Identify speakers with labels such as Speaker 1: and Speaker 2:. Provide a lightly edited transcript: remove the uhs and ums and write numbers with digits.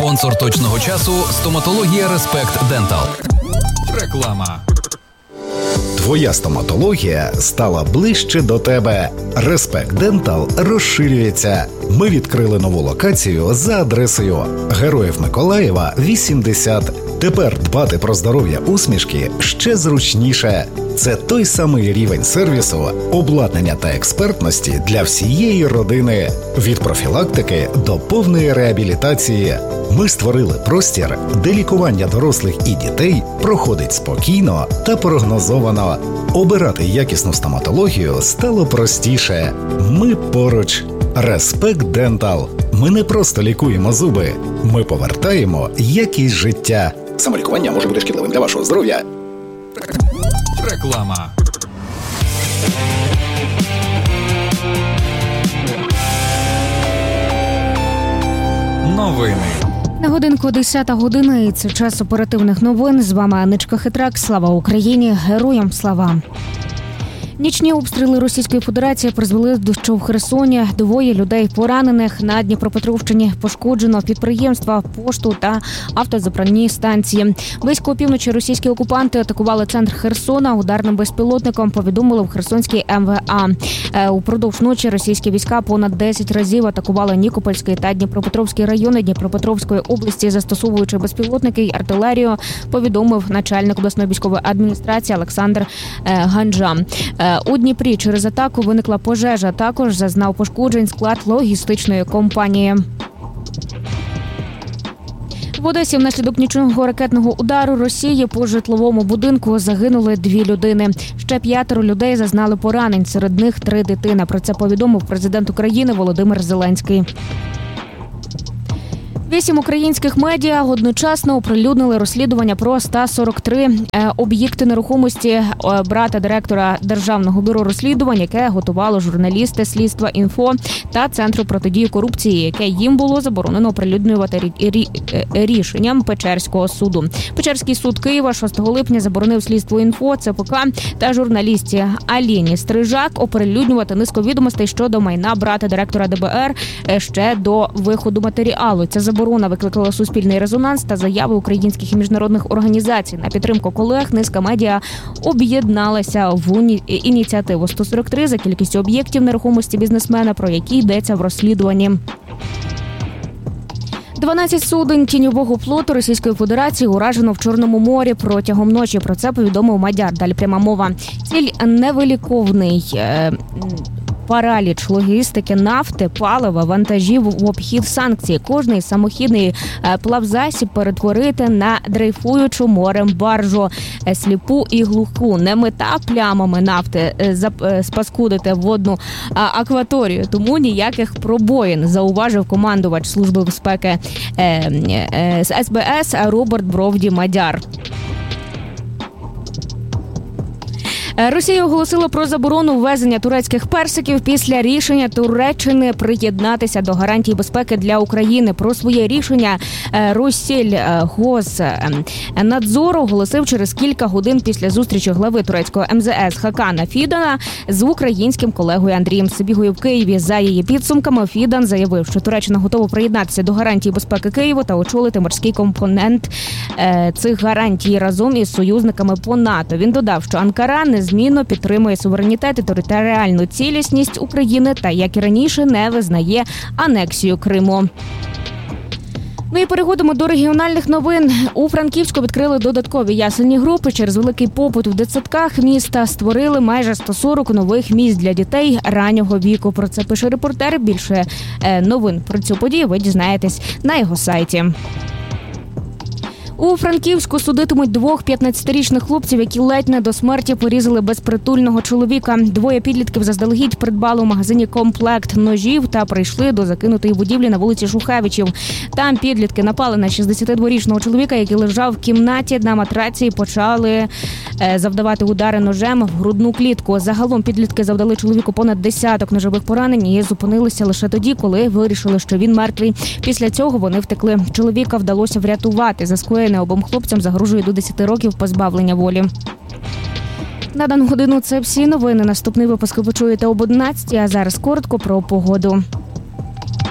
Speaker 1: Спонсор точного часу – стоматологія Респект Дентал. Реклама.
Speaker 2: Твоя стоматологія стала ближче до тебе. Респект Дентал розширюється. Ми відкрили нову локацію за адресою Героїв Миколаєва, 80. Тепер дбати про здоров'я усмішки ще зручніше. Це той самий рівень сервісу, обладнання та експертності для всієї родини. Від профілактики до повної реабілітації. Ми створили простір, де лікування дорослих і дітей проходить спокійно та прогнозовано. Обирати якісну стоматологію стало простіше. Ми поруч. Респект Дентал. Ми не просто лікуємо зуби. Ми повертаємо якість життя. Самолікування може бути шкідливим для вашого здоров'я.
Speaker 1: Реклама. Новини.
Speaker 3: На годинку 10 година, і це час оперативних новин. З вами Аничка Хитрак. Слава Україні! Героям слава! Нічні обстріли Російської Федерації призвели до що в Херсоні. 2 людей поранених. На Дніпропетровщині пошкоджено підприємства, пошту та автозаправні станції. Близько опівночі російські окупанти атакували центр Херсона ударним безпілотником, повідомили в Херсонській МВА. Упродовж ночі російські війська понад 10 разів атакували Нікопольський та Дніпропетровський райони Дніпропетровської області, застосовуючи безпілотники й артилерію, повідомив начальник обласної військової адміністрації Олександр Ганджа. У Дніпрі через атаку виникла пожежа. Також зазнав пошкоджень склад логістичної компанії. В Одесі внаслідок нічного ракетного удару Росії по житловому будинку загинули 2 людини. Ще 5 людей зазнали поранень, серед них 3 дитини. Про це повідомив президент України Володимир Зеленський. 8 українських медіа одночасно оприлюднили розслідування про 143 об'єкти нерухомості брата директора Державного бюро розслідувань, яке готувало журналісти Слідства Інфо та Центру протидії корупції, яке їм було заборонено оприлюднювати рішенням Печерського суду. Печерський суд Києва 6 липня заборонив Слідству Інфо, ЦПК та журналісті Аліні Стрижак оприлюднювати низку відомостей щодо майна брата директора ДБР ще до виходу матеріалу. Ця заборона викликала суспільний резонанс та заяви українських і міжнародних організацій. На підтримку колег низка медіа об'єдналася в ініціативу 143 за кількістю об'єктів нерухомості бізнесмена, про які йдеться в розслідуванні. 12 суден тіньового флоту Російської Федерації уражено в Чорному морі протягом ночі. Про це повідомив Мадяр. Далі пряма мова. Ціль – невиліковний параліч логістики нафти, палива, вантажів в обхід санкцій. Кожний самохідний плавзасіб перетворити на дрейфуючу морем баржу, сліпу і глуху. Не мета плямами нафти спаскудити водну акваторію, тому ніяких пробоїн, зауважив командувач Служби безпеки з СБС Роберт Бровді Мадяр. Росія оголосила про заборону ввезення турецьких персиків після рішення Туреччини приєднатися до гарантій безпеки для України. Про своє рішення Россельгоснадзор оголосив через кілька годин після зустрічі глави турецького МЗС Хакана Фідана з українським колегою Андрієм Сибігою в Києві. За її підсумками, Фідан заявив, що Туреччина готова приєднатися до гарантій безпеки Києва та очолити морський компонент цих гарантій разом із союзниками по НАТО. Він додав, що Анкара незмінно підтримує суверенітет і територіальну цілісність України та, як і раніше, не визнає анексію Криму. Ну і переходимо до регіональних новин. У Франківську відкрили додаткові ясельні групи. Через великий попит в дитсадках міста створили майже 140 нових місць для дітей раннього віку. Про це пише репортер. Більше новин про цю подію ви дізнаєтесь на його сайті. У Франківську судитимуть 2 15-річних хлопців, які ледь не до смерті порізали безпритульного чоловіка. 2 підлітків заздалегідь придбали у магазині комплект ножів та прийшли до закинутої будівлі на вулиці Шухевичів. Там підлітки напали на 62-річного чоловіка, який лежав в кімнаті на матраці, і почали завдавати удари ножем в грудну клітку. Загалом підлітки завдали чоловіку понад 10 ножових поранень і зупинилися лише тоді, коли вирішили, що він мертвий. Після цього вони втекли. Чоловіка вдалося врятувати. За скоєне обом хлопцям загрожує до 10 років позбавлення волі. На дану годину це всі новини. Наступний випуск ви почуєте об 11, а зараз коротко про погоду.